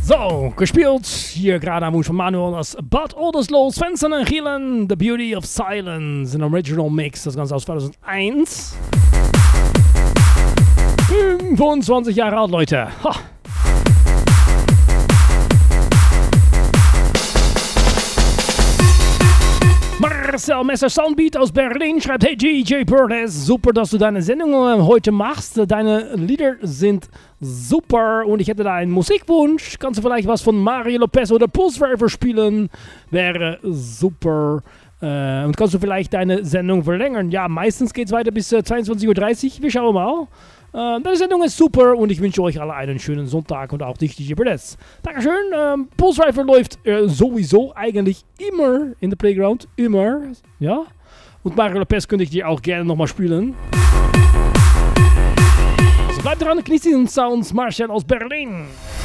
So, gespielt hier gerade am Wunsch von Manuel das Bad Odersloos, Fenster und Gielen, The Beauty of Silence, ein Original Mix, das Ganze aus 2001. 25 Jahre alt, Leute. Ha. Marcel Messer Soundbeat aus Berlin schreibt: Hey DJ Burles, super, dass du deine Sendung heute machst. Deine Lieder sind super und ich hätte da einen Musikwunsch. Kannst du vielleicht was von Mario Lopez oder Pulse spielen? Wäre super. Und kannst du vielleicht deine Sendung verlängern? Ja, meistens geht es weiter bis 22:30 Uhr. Wir schauen mal. Deine Sendung ist super und ich wünsche euch alle einen schönen Sonntag und auch dich, DJ Burles. Dankeschön. Pulse Driver läuft sowieso eigentlich immer in der Playground. Immer. Ja. Und Mario Lopez könnte ich dir auch gerne nochmal spielen. Also bleibt dran, genießt den Sounds. Marcel aus Berlin.